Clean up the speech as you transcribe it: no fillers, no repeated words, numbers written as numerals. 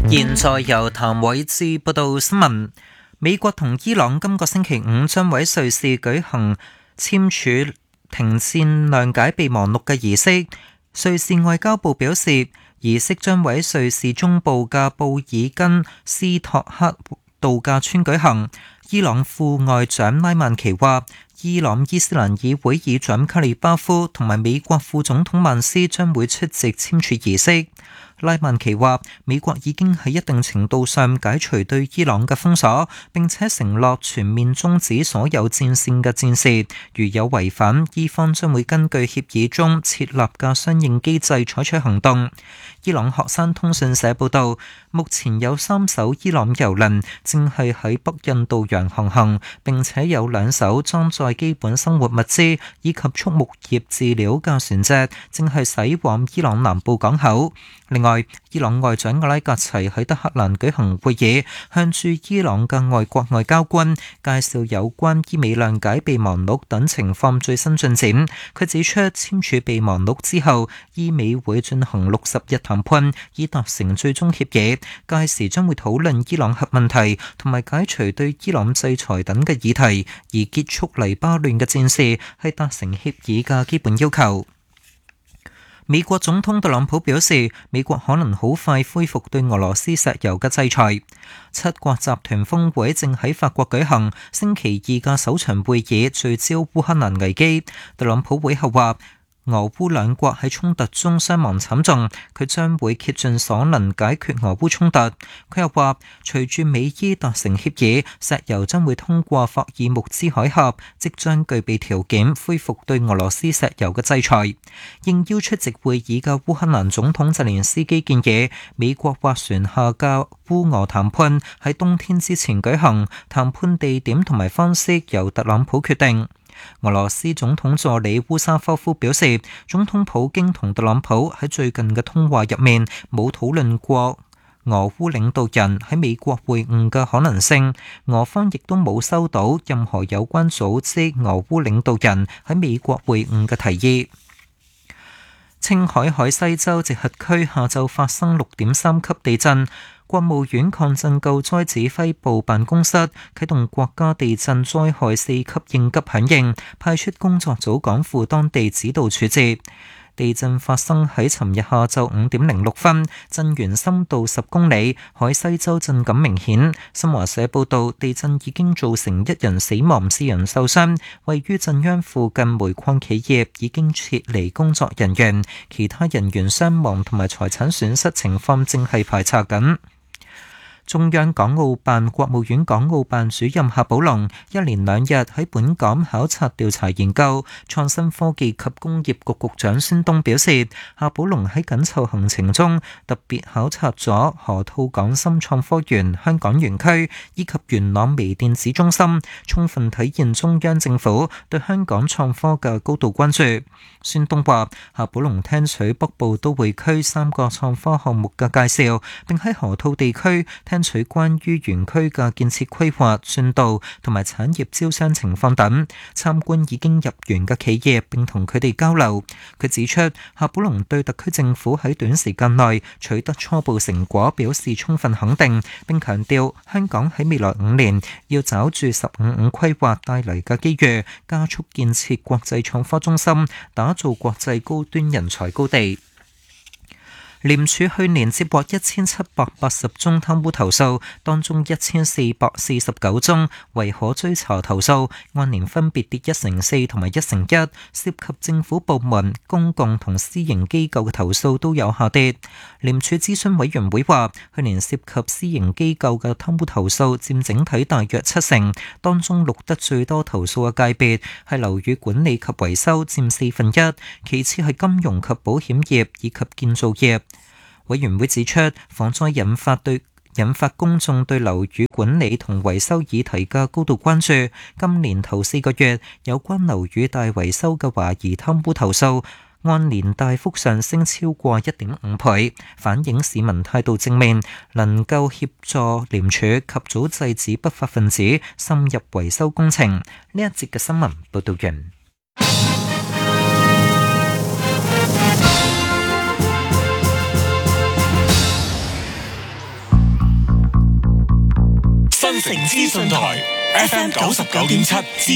現在由譚偉智報道新聞。美國同伊朗今個星期五將喺瑞士舉行簽署停戰諒解備忘錄嘅儀式。瑞士外交部表示，儀式將喺瑞士中部嘅布爾根斯托克度假村舉行。伊朗副外長拉曼奇話，伊朗伊斯蘭議會議長卡里巴夫同埋美國副總統曼斯將會出席簽署儀式。拉曼奇話，美國已經喺一定程度上解除對伊朗嘅封鎖，並且承諾全面終止所有戰線嘅戰事。如有違反，伊方將會根據協議中設立嘅相應機制採取行動。伊朗學生通訊社報道，目前有3艘伊朗郵輪正係喺北印度洋航行，並且有2艘裝載基本生活物資以及畜牧業飼料嘅船隻正係駛往伊朗南部港口。另外，伊朗外長阿拉格齊喺德黑蘭舉行會議，向駐伊朗嘅外國外交官介紹有關伊美諒解備忘錄等情況最新進展。佢指出，簽署備忘錄之後，伊美會進行60日談判，以達成最終協議。屆時將會討論伊朗核問題同埋解除對伊朗制裁等嘅議題，而結束黎巴嫩嘅戰事係達成協議嘅基本要求。美國總統特朗普表示，美國可能好快恢復對俄羅斯石油嘅制裁。7國集團峰會正喺法國舉行，星期2嘅首場會議聚焦烏克蘭危機。特朗普會後話，俄烏兩國喺衝突中傷亡慘重，佢將會竭盡所能解決俄烏衝突。佢又話，隨住美伊達成協議，石油將會通過霍爾木茲海峽，即將具備條件恢復對俄羅斯石油嘅制裁。應邀出席會議嘅烏克蘭總統澤連斯基建議，美國斡旋下嘅烏俄談判喺冬天之前舉行，談判地點同埋方式由特朗普決定。俄羅斯總統助理烏沙科夫表示，總統普京同特朗普喺最近嘅通話入面冇討論過俄烏領導人喺美國會晤嘅可能性，俄方亦都冇收到任何有關組織俄烏領導人喺美國會晤嘅提議。青海海西州直轄區下晝發生6.3級地震。國務院抗震救災指揮部辦公室啟動國家地震災害4級應急響應，派出工作組趕赴當地指導處置。地震發生喺尋日下晝5點06分，震源深度10公里，海西州震感明顯。新華社報道，地震已經造成1人死亡，4人受傷。位於震央附近煤礦企業已經撤離工作人員，其他人員傷亡同埋財產損失情況正係排查緊。中央港澳辦、國務院港澳辦主任夏寶龍1連2日喺本港考察調查研究。創新科技及工業局局長孫東表示，夏寶龍喺緊湊行程中特別考察咗河套港深創科園香港園區以及元朗微電子中心，充分體現中央政府對香港創科嘅高度關注。孫東話，夏寶龍聽取北部都會區3個創科項目嘅介紹，並喺河套地區聽取關於園區嘅建設規劃進度同埋產業招商情況等，參觀已經入園嘅企業並同佢哋交流。佢指出，夏寶龍對特區政府喺短時間內取得初步成果表示充分肯定，並強調香港喺未來5年要抓住15規劃帶嚟嘅機遇，加速建設國際創科中心，打造國際高端人才高地。廉署去年接獲1780宗貪污投訴，當中1449宗為可追查投訴，按年分別跌1成4同埋1成1，涉及政府部門、公共同私營機構嘅投訴都有下跌。廉署諮詢委員會話，去年涉及私營機構嘅貪污投訴佔整體大約7成，當中錄得最多投訴嘅界別係樓宇管理及維修佔1/4，其次係金融及保險業以及建造業。委員會指出，防災引發公眾對樓宇管理同維修議題嘅高度關注。今年頭4個月，有關樓宇大維修嘅懷疑貪污投訴，按年大幅上升超過1.5倍，反映市民態度正面，能夠協助廉署及早制止不法分子深入維修工程。呢一節嘅新聞報道完。 新城資訊台 FM 99.7。